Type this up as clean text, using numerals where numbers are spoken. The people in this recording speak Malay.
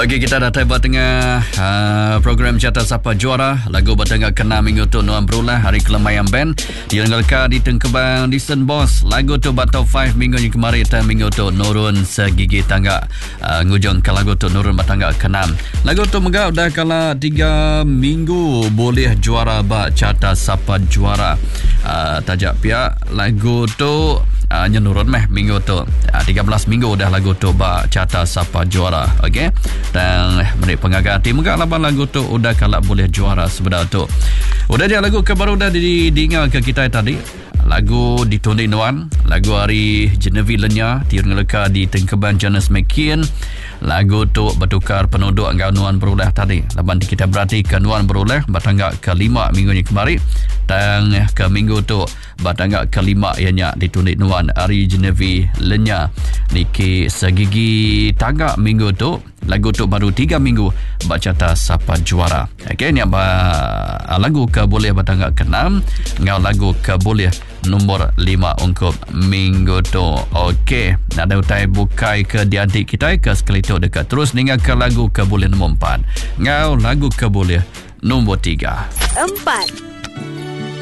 Okey, kita dah tiba tengah program Carta Sapa Juara. Lagu bertengah kena minggu tu Nuan Berulah Hari Kelemayan Band dianggalkan di Tengkebang Decent Boss. Lagu tu batau 5 minggu yang kemarin dan minggu tu nurun segigi tangga ngujung ke lagu tu nurun batangga ke-6. Lagu tu megah dah kala 3 minggu boleh juara ba Carta Sapa Juara. Tajak pihak lagu tu nyenurun minggu tu 13 minggu dah lagu tu ba Carta Sapa Juara. Okey, dan menit pengagal tim megah laban lagu tu udah kalak boleh juara sebenarnya tu. Udah dia lagu ke baru dah didengar ke kita tadi. Lagu ditundi Nuan, lagu hari Genevieve Lenya tirngeleka di Tengkebang Jonas McKean. Lagu tu bertukar penduduk angka Nuan Berulah tadi. Laban kita berarti ke Nuan Berulah bertanggak ke-5 minggu ni kemarin. Dan ke minggu tu bertanggak ke-5 ianya ditundi Nuan hari Genevieve Lenya. Niki segigi tanggak minggu tu. Lagu tu baru 3 minggu Carta Sapa Juara. Okey, ni lagu ke boleh bertanggak ke-6. Ngau lagu ke boleh nombor 5 untuk minggu tu. Okey, nak ada utai bukai ke diadik kita ke sekali tu dekat terus dengan ke lagu ke boleh nombor 4. Ngau lagu ke boleh nombor 3. 4.